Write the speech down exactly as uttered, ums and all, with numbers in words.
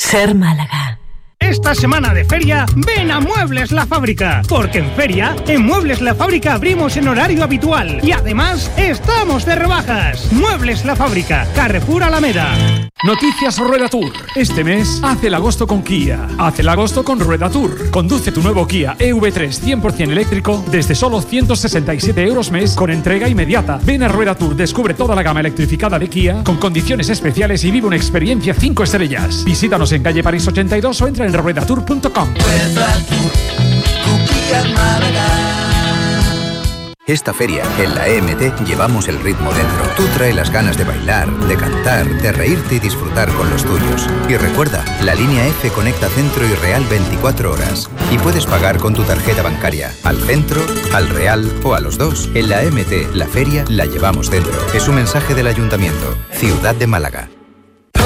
Ser Málaga. Esta semana de feria, ven a Muebles La Fábrica, porque en feria, en Muebles La Fábrica abrimos en horario habitual y además estamos de rebajas. Muebles La Fábrica, Carrefour Alameda. Noticias Rueda Tour. Este mes, haz el agosto con Kia. Haz el agosto con Rueda Tour. Conduce tu nuevo Kia E V tres cien por ciento eléctrico desde solo ciento sesenta y siete euros mes con entrega inmediata. Ven a Rueda Tour, descubre toda la gama electrificada de Kia con condiciones especiales y vive una experiencia cinco estrellas. Visítanos en calle París ochenta y dos o entra en rueda tour punto com. Esta feria, en la E M T, llevamos el ritmo dentro. Tú trae las ganas de bailar, de cantar, de reírte y disfrutar con los tuyos. Y recuerda, la línea F conecta Centro y Real veinticuatro horas. Y puedes pagar con tu tarjeta bancaria, al Centro, al Real o a los dos. En la E M T, la feria la llevamos dentro. Es un mensaje del Ayuntamiento. Ciudad de Málaga.